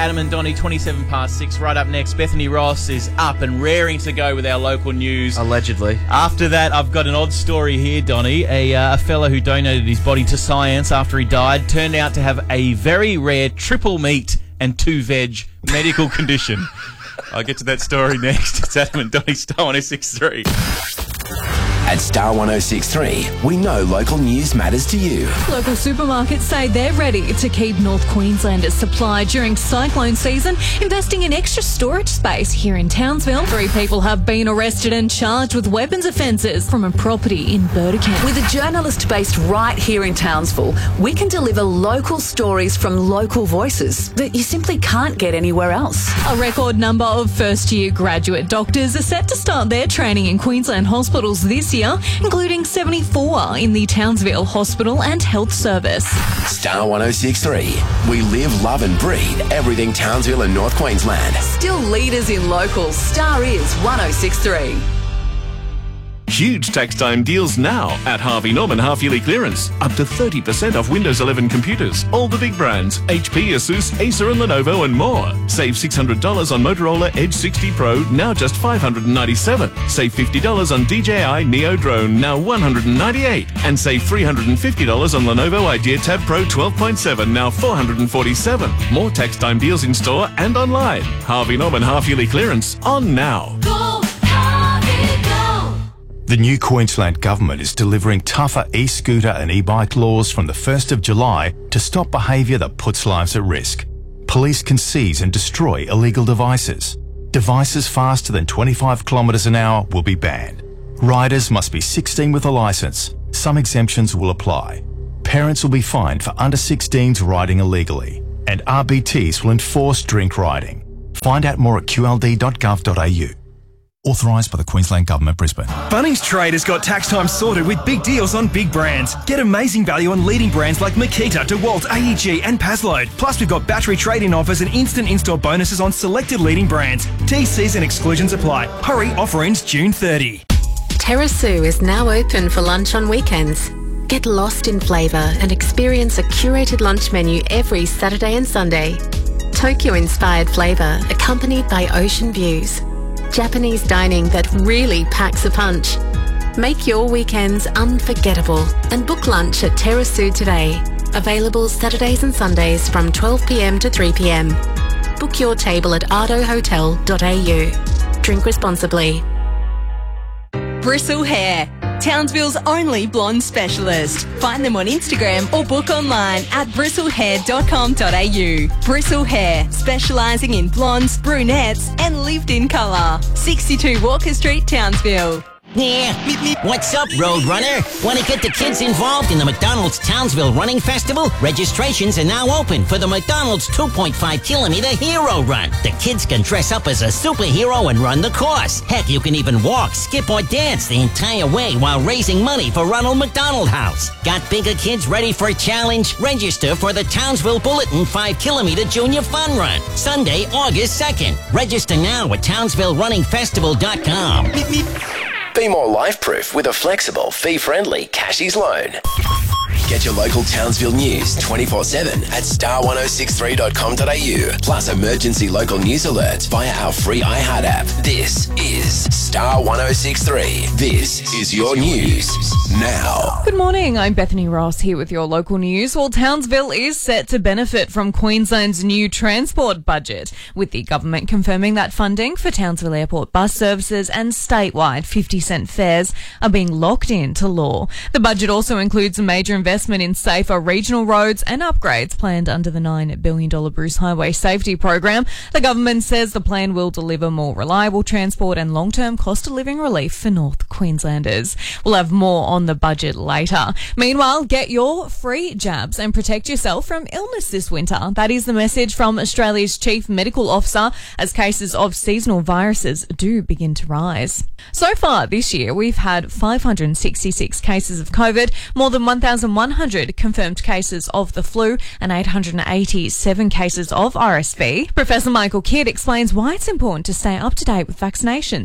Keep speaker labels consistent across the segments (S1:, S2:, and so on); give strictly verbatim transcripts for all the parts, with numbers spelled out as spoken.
S1: Adam and Donnie, twenty-seven past six. Right up next, Bethany Ross is up and raring to go with our local news.
S2: Allegedly.
S1: After that, I've got an odd story here, Donnie. A, uh, a fella who donated his body to science after he died turned out to have a very rare triple meat and two veg medical condition. I'll get to that story next. It's Adam and Donnie, Star one oh six point three.
S3: At Star one oh six point three, we know local news matters to you.
S4: Local supermarkets say they're ready to keep North Queenslanders supplied during cyclone season, investing in extra storage space here in Townsville. Three people have been arrested and charged with weapons offences from a property in Burdekin.
S5: With a journalist based right here in Townsville, we can deliver local stories from local voices that you simply can't get anywhere else.
S4: A record number of first-year graduate doctors are set to start their training in Queensland hospitals this year, including seventy-four in the Townsville Hospital and Health Service.
S3: Star one oh six point three. We live, love and breathe everything Townsville and North Queensland.
S5: Still leaders in locals. Star is one oh six point three.
S6: Huge tax time deals now at Harvey Norman half-yearly clearance. Up to thirty percent off Windows eleven computers. All the big brands, H P, Asus, Acer and Lenovo and more. Save six hundred dollars on Motorola Edge sixty Pro, now just five hundred ninety-seven dollars. Save fifty dollars on D J I Neo Drone, now one hundred ninety-eight dollars. And save three hundred fifty dollars on Lenovo Idea Tab Pro twelve point seven, now four hundred forty-seven dollars. More tax time deals in store and online. Harvey Norman half-yearly clearance on now.
S7: The new Queensland Government is delivering tougher e-scooter and e-bike laws from the first of July to stop behaviour that puts lives at risk. Police can seize and destroy illegal devices. Devices faster than twenty-five kilometres an hour will be banned. Riders must be sixteen with a licence. Some exemptions will apply. Parents will be fined for under sixteens riding illegally. And R B Ts will enforce drink riding. Find out more at q l d dot gov dot a u. Authorised by the Queensland Government, Brisbane.
S8: Bunnings Trade has got tax time sorted with big deals on big brands. Get amazing value on leading brands like Makita, DeWalt, A E G and Pazload. Plus we've got battery trade-in offers and instant install bonuses on selected leading brands. T Cs and exclusions apply. Hurry, offer ends June thirtieth.
S9: Terrasu is now open for lunch on weekends. Get lost in flavour and experience a curated lunch menu every Saturday and Sunday. Tokyo-inspired flavour accompanied by ocean views. Japanese dining that really packs a punch. Make your weekends unforgettable and book lunch at Terrasu today. Available Saturdays and Sundays from twelve p m to three p m. Book your table at ardo hotel dot a u. Drink responsibly.
S10: Bristle Hair, Townsville's only blonde specialist. Find them on Instagram or book online at bristle hair dot com dot a u. Bristle Hair, specialising in blondes, brunettes and lived-in colour. sixty-two Walker Street, Townsville.
S11: Yeah, meep, meep. What's up, Roadrunner? Want to get the kids involved in the McDonald's Townsville Running Festival? Registrations are now open for the McDonald's two point five kilometre Hero Run. The kids can dress up as a superhero and run the course. Heck, you can even walk, skip or dance the entire way while raising money for Ronald McDonald House. Got bigger kids ready for a challenge? Register for the Townsville Bulletin five kilometre Junior Fun Run, Sunday, August second. Register now at townsville running festival dot com.
S3: Meep, meep. Be more life-proof with a flexible, fee-friendly Cashies loan. Get your local Townsville news twenty-four seven at star ten sixty-three dot com dot a u. Plus emergency local news alerts via our free iHeart app. This is Star ten sixty-three. This is your news now.
S4: Good morning, I'm Bethany Ross here with your local news. Well, Townsville is set to benefit from Queensland's new transport budget, with the government confirming that funding for Townsville Airport bus services and statewide fifty cent fares are being locked into law. The budget also includes a major investment in safer regional roads and upgrades planned under the nine billion dollars Bruce Highway Safety Program. The government says the plan will deliver more reliable transport and long-term cost of living relief for North Queenslanders. We'll have more on the budget later. Meanwhile, get your free jabs and protect yourself from illness this winter. That is the message from Australia's Chief Medical Officer as cases of seasonal viruses do begin to rise. So far this year, we've had five hundred sixty-six cases of COVID, more than one thousand one hundred confirmed cases of the flu and eight hundred eighty-seven cases of R S V. Professor Michael Kidd explains why it's important to stay up to date with vaccinations.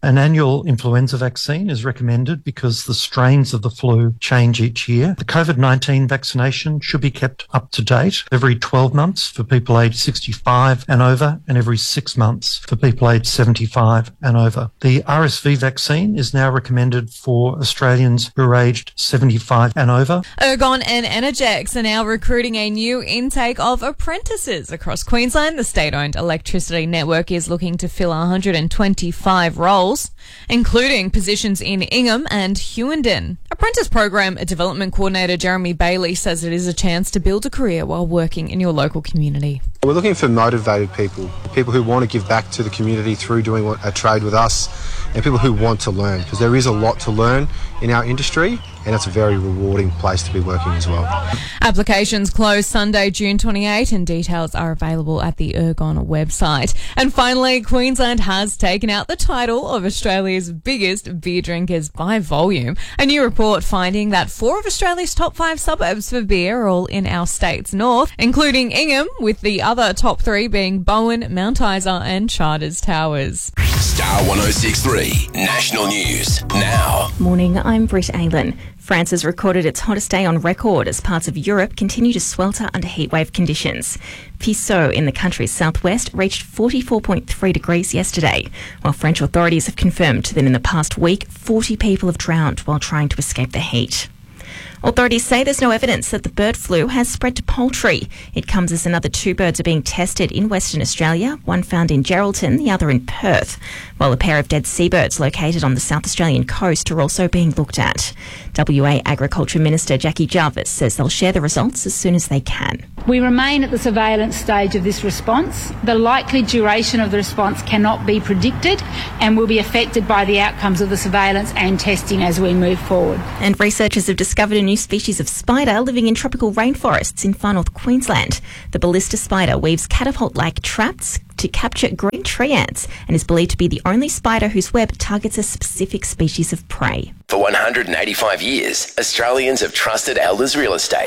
S2: An annual influenza vaccine is recommended because the strains of the flu change each year. The COVID nineteen vaccination should be kept up to date every twelve months for people aged sixty-five and over, and every six months for people aged seventy-five and over. The R S V vaccine is now recommended for Australians who are aged seventy-five and over.
S4: Ergon and Energex are now recruiting a new intake of apprentices across Queensland. The state-owned electricity network is looking to fill one hundred twenty-five roles, including positions in Ingham and Hughenden. Apprentice Program Development Coordinator Jeremy Bailey says it is a chance to build a career while working in your local community.
S12: We're looking for motivated people, people who want to give back to the community through doing a trade with us, and people who want to learn, because there is a lot to learn in our industry, and it's a very rewarding place to be working as well.
S4: Applications close Sunday, June twenty-eighth, and details are available at the Ergon website. And finally, Queensland has taken out the title of Australia's biggest beer drinkers by volume. A new report finding that four of Australia's top five suburbs for beer are all in our state's north, including Ingham, with the other top three being Bowen, Mount Isa and Charters Towers.
S3: Star one oh six point three National News now.
S13: Morning, I'm Britt Aylan. France has recorded its hottest day on record as parts of Europe continue to swelter under heatwave conditions. Pissau in the country's southwest reached forty-four point three degrees yesterday, while French authorities have confirmed that in the past week, forty people have drowned while trying to escape the heat. Authorities say there's no evidence that the bird flu has spread to poultry. It comes as another two birds are being tested in Western Australia, one found in Geraldton, the other in Perth, while a pair of dead seabirds located on the South Australian coast are also being looked at. W A Agriculture Minister Jackie Jarvis says they'll share the results as soon as they can.
S14: We remain at the surveillance stage of this response. The likely duration of the response cannot be predicted and will be affected by the outcomes of the surveillance and testing as we move forward.
S13: And researchers have discovered a new species of spider living in tropical rainforests in far north Queensland. The ballista spider weaves catapult-like traps to capture green tree ants and is believed to be the only spider whose web targets a specific species of prey.
S3: For one hundred eighty-five years, Australians have trusted Elders Real Estate.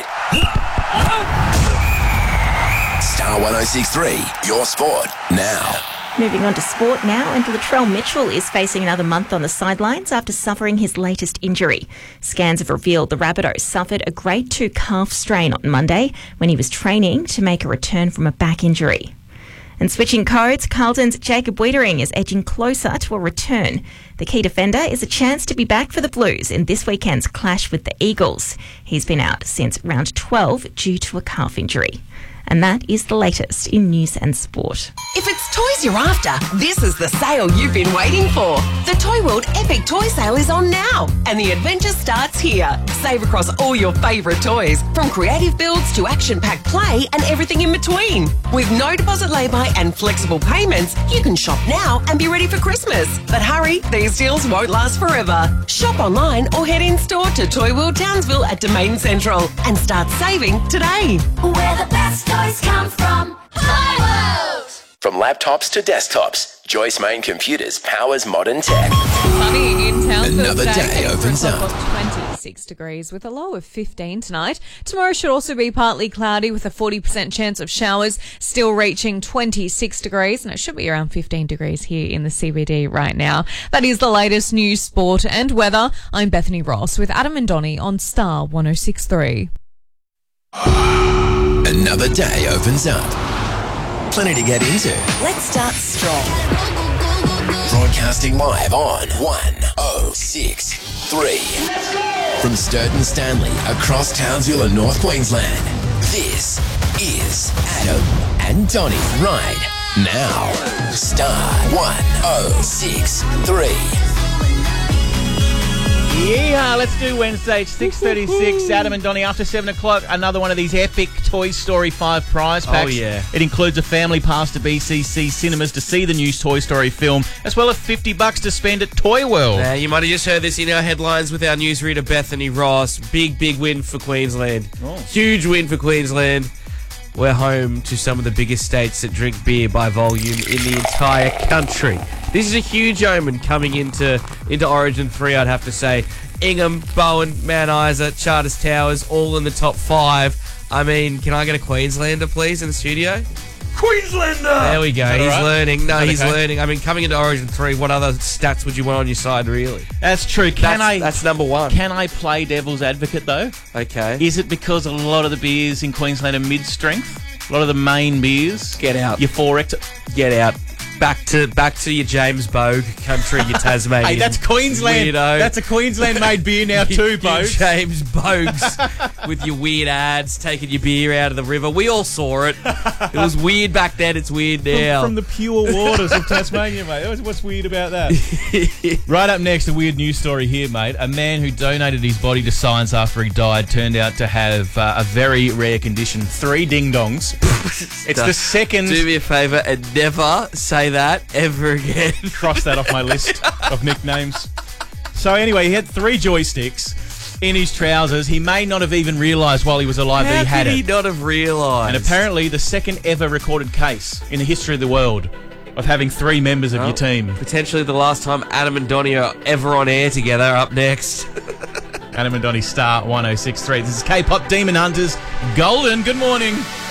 S3: Star one oh six point three, your sport now.
S13: Moving on to sport now, and Latrell Mitchell is facing another month on the sidelines after suffering his latest injury. Scans have revealed the Rabbitoh suffered a grade two calf strain on Monday when he was training to make a return from a back injury. And switching codes, Carlton's Jacob Wiedering is edging closer to a return. The key defender is a chance to be back for the Blues in this weekend's clash with the Eagles. He's been out since round twelve due to a calf injury. And that is the latest in news and sport.
S15: If it's toys you're after, this is the sale you've been waiting for. The Toy World Epic Toy Sale is on now, and the adventure starts here. Save across all your favourite toys, from creative builds to action-packed play and everything in between. With no deposit lay-by and flexible payments, you can shop now and be ready for Christmas. But hurry, these deals won't last forever. Shop online or head in-store to Toy World Townsville at Domain Central and start saving today.
S16: Where the best toys come from, Toy World!
S3: From laptops to desktops, Joyce Main Computers powers modern tech.
S4: Sunny in Townsville.
S3: Another day opens up.
S4: twenty-six degrees with a low of fifteen tonight. Tomorrow should also be partly cloudy with a forty percent chance of showers, still reaching twenty-six degrees, and it should be around fifteen degrees here in the C B D right now. That is the latest news, sport and weather. I'm Bethany Ross with Adam and Donnie on Star one oh six point three.
S3: Another day opens up. Plenty to get into.
S15: Let's start strong.
S3: Broadcasting live on one oh six point three. From Sturton Stanley across Townsville and North Queensland, this is Adam and Donnie right now. Star one oh six point three.
S1: Yeah, let's do Wednesday, six thirty-six. Adam and Donnie after seven o'clock. Another one of these epic Toy Story five prize packs.
S17: Oh, yeah.
S1: It includes a family pass to B C C Cinemas to see the new Toy Story film, as well as fifty bucks to spend at Toy World.
S17: Now, you might have just heard this in our headlines with our newsreader Bethany Ross. Big, big win for Queensland.
S1: Oh.
S17: Huge win for Queensland. We're home to some of the biggest states that drink beer by volume in the entire country. This is a huge omen coming into, into Origin three, I'd have to say. Ingham, Bowen, Mount Isa, Charters Towers, all in the top five. I mean, can I get a Queenslander, please, in the studio?
S8: Queenslander!
S17: There we go.
S1: that
S17: He's
S1: all right?
S17: learning. No,
S1: Is
S17: he's
S1: that okay?
S17: learning. I mean, coming into Origin three, what other stats would you want on your side, really?
S1: That's true. Can
S17: That's-
S1: I?
S17: that's number one.
S1: Can I play devil's advocate though?
S17: Okay.
S1: Is it because a lot of the beers in Queensland are mid-strength? A lot of the main beers.
S17: Get out.
S1: Your four X.
S17: Get out. Back to back to your James Bogue country, your Tasmanian.
S1: Hey, that's Queensland.
S17: Weirdo.
S1: That's a Queensland-made beer now
S17: You-
S1: too,
S17: you
S1: Bogue.
S17: James Bogues with your weird ads taking your beer out of the river. We all saw it. It was weird back then. It's weird now.
S1: From, from the pure waters of Tasmania, mate. What's- What's weird about that? Right up next, a weird news story here, mate. A man who donated his body to science after he died turned out to have uh, a very rare condition. Three ding-dongs. It's the second...
S17: Do me a favour and never say that ever again.
S1: Cross that off my list of nicknames. So anyway, he had three joysticks in his trousers. He may not have even realised while he was alive
S17: How
S1: that he had
S17: could
S1: it.
S17: he not have realised?
S1: And apparently the second ever recorded case in the history of the world of having three members of
S17: Well,
S1: your team.
S17: Potentially the last time Adam and Donnie are ever on air together. Up next.
S1: Adam and Donnie Star one oh six point three. This is K-Pop Demon Hunters. Golden, good morning.